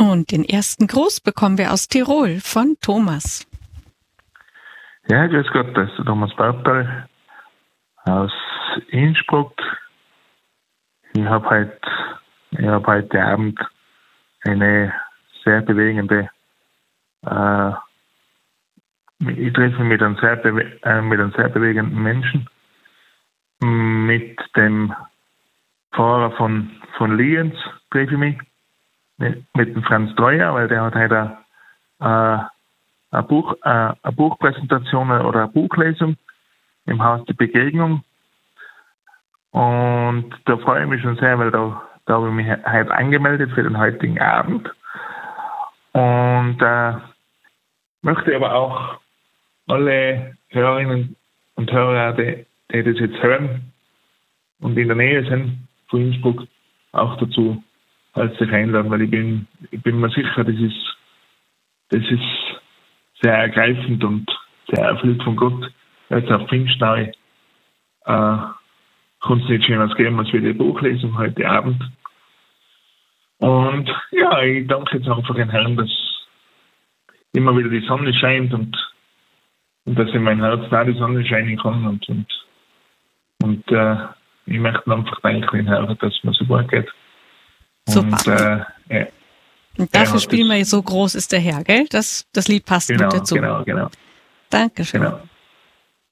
Und den ersten Gruß bekommen wir aus Tirol von Thomas. Ja, grüß Gott, das ist der Thomas Bartal aus Innsbruck. Ich habe heute Abend eine sehr bewegende, ich treffe mich mit einem sehr bewegenden Menschen, mit dem Pfarrer von Lienz treffe ich mich, mit dem Franz Treuer, weil der hat heute eine Buchpräsentation oder eine Buchlesung im Haus der Begegnung. Und da freue ich mich schon sehr, weil da habe ich mich heute angemeldet für den heutigen Abend. Und möchte aber auch alle Hörerinnen und Hörer, die das jetzt hören und in der Nähe sind von Innsbruck, auch dazu herzlich einladen, weil ich bin mir sicher, das ist sehr ergreifend und sehr erfüllt von Gott. Jetzt auf Pfingstneu kann es nicht schöner geben als für die Buchlesung heute Abend. Und ja, ich danke jetzt einfach den Herrn, dass immer wieder die Sonne scheint und dass in mein Herz da die Sonne scheinen kann. Und ich möchte einfach danken den Herrn, dass es mir so gut geht. Super. Ja. Und dafür spielen wir, so groß ist der Herr, gell? Das Lied passt gut dazu. Genau. Dankeschön. Genau.